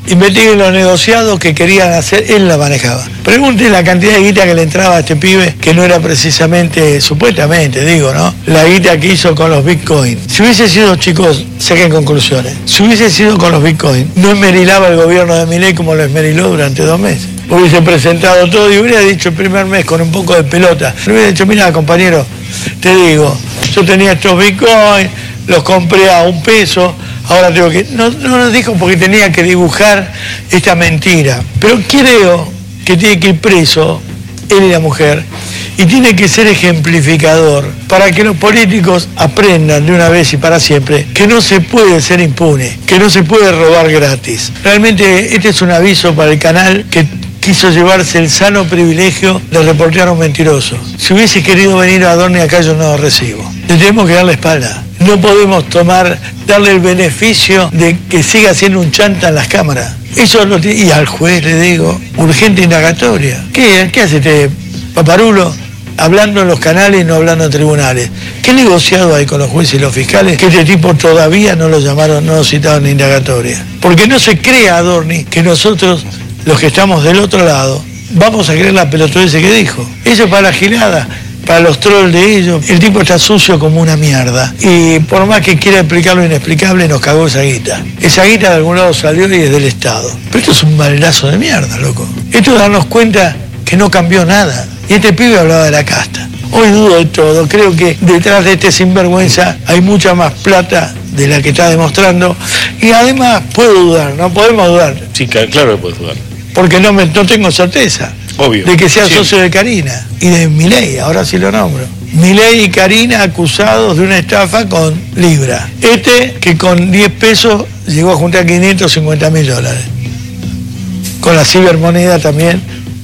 Investiguen los negociados que querían hacer, él la manejaba. Pregunten la cantidad de guita que le entraba a este pibe, que no era precisamente, supuestamente, digo, ¿no? La guita que hizo con los Bitcoin. Si hubiese sido, chicos, saquen conclusiones, si hubiese sido con los Bitcoin, no esmerilaba el gobierno de Milei como lo esmeriló durante 2 meses. Hubiese presentado todo y hubiera dicho el primer mes con un poco de pelota. Le hubiera dicho, mira, compañero, te digo, yo tenía estos Bitcoin, los compré a $1, ahora tengo que... No lo dijo porque tenía que dibujar esta mentira. Pero creo que tiene que ir preso, él y la mujer, y tiene que ser ejemplificador para que los políticos aprendan de una vez y para siempre que no se puede ser impune, que no se puede robar gratis. Realmente este es un aviso para el canal que quiso llevarse el sano privilegio de reportear a un mentiroso. Si hubiese querido venir a Adorni acá, yo no lo recibo. Le tenemos que dar la espalda. No podemos darle el beneficio de que siga siendo un chanta en las cámaras. Eso lo tiene, y al juez le digo, urgente indagatoria. ¿Qué hace este paparulo? Hablando en los canales y no hablando en tribunales. ¿Qué negociado hay con los jueces y los fiscales que este tipo todavía no lo llamaron, no lo citaron en indagatoria? Porque no se crea, Adorni, que nosotros, los que estamos del otro lado, vamos a creer la pelotudez que dijo. Eso es para la gilada, para los trolls de ellos. El tipo está sucio como una mierda. Y por más que quiera explicar lo inexplicable, nos cagó esa guita. Esa guita de algún lado salió y es del Estado. Pero esto es un baldazo de mierda, loco. Esto es darnos cuenta que no cambió nada. Y este pibe hablaba de la casta. Hoy dudo de todo. Creo que detrás de este sinvergüenza hay mucha más plata de la que está demostrando. Y además puedo dudar, no podemos dudar. Sí, claro que puedes dudar. Porque no tengo certeza. Obvio. De que sea Sí. socio de Karina y de Milei, ahora sí lo nombro. Milei y Karina acusados de una estafa con Libra. Que con $10 llegó a juntar $550.000. Con la cibermoneda también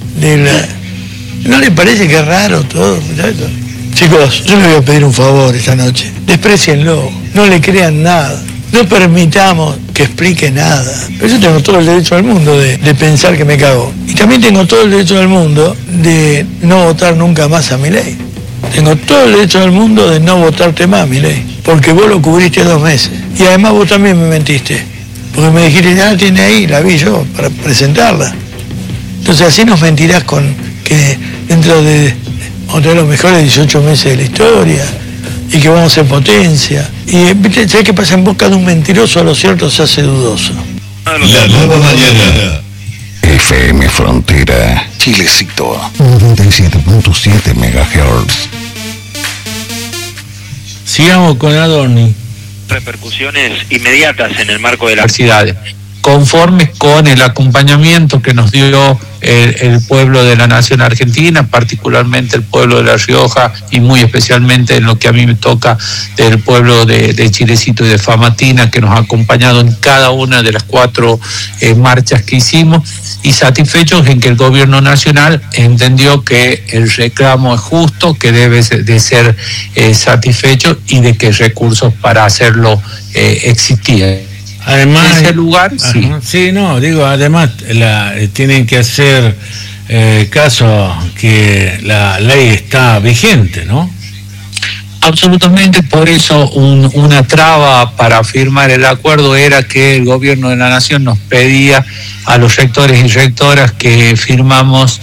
¿No le parece que es raro todo, muchachos? Chicos, yo les voy a pedir un favor esta noche. Desprécienlo, no le crean nada. No permitamos que explique nada. Pero yo tengo todo el derecho del mundo de pensar que me cago. Y también tengo todo el derecho del mundo de no votar nunca más a Milei. Tengo todo el derecho del mundo de no votarte más, Milei. Porque vos lo cubriste 2 meses. Y además vos también me mentiste. Porque me dijiste, ya la tiene ahí, la vi yo, para presentarla. Entonces así nos mentirás con que dentro de otro de los mejores 18 meses de la historia, y que vamos a ser potencia. Y ¿viste? ¿Sabés qué pasa? En boca de un mentiroso lo cierto se hace dudoso. La nueva mañana. FM Frontera, Chilecito, 97.7 MHz. Sigamos con Adorni. Repercusiones inmediatas en el marco de la Universidades, conformes con el acompañamiento que nos dio el pueblo de la nación argentina, particularmente el pueblo de La Rioja y muy especialmente en lo que a mí me toca del pueblo de Chilecito y de Famatina, que nos ha acompañado en cada una de las 4 marchas que hicimos, y satisfechos en que el gobierno nacional entendió que el reclamo es justo, que debe de ser satisfecho y de que recursos para hacerlo existían. Además, en ese lugar, sí. Sí, no, digo, además tienen que hacer caso que la ley está vigente, ¿no? Absolutamente, por eso una traba para firmar el acuerdo era que el gobierno de la nación nos pedía a los rectores y rectoras que firmamos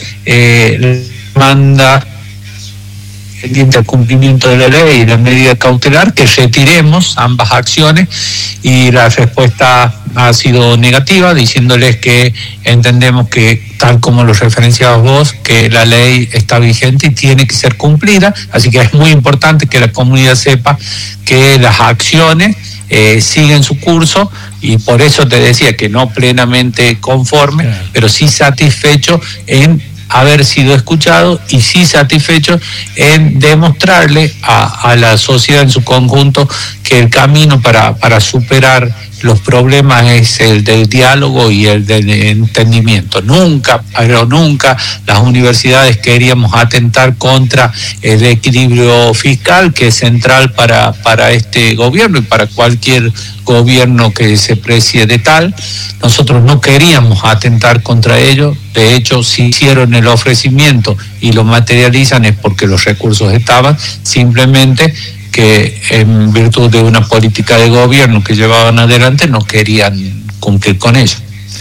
manda pendiente al cumplimiento de la ley y la medida cautelar, que retiremos ambas acciones, y la respuesta ha sido negativa, diciéndoles que entendemos que, tal como lo referenciabas vos, que la ley está vigente y tiene que ser cumplida, así que es muy importante que la comunidad sepa que las acciones siguen su curso, y por eso te decía que no plenamente conforme, claro, pero sí satisfecho en haber sido escuchado y sí satisfecho en demostrarle a la sociedad en su conjunto que el camino para superar los problemas es el del diálogo y el del entendimiento. Nunca, pero nunca las universidades queríamos atentar contra el equilibrio fiscal, que es central para este gobierno y para cualquier gobierno que se precie de tal. Nosotros no queríamos atentar contra ello. De hecho, si hicieron el ofrecimiento y lo materializan es porque los recursos estaban, simplemente que en virtud de una política de gobierno que llevaban adelante no querían cumplir con ello.